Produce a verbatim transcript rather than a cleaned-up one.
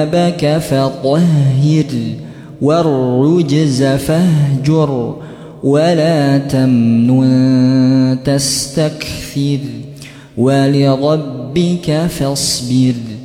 ثيابك فطهر والرجز فاهجر ولا تمنن تستكثر ولربك فاصبر.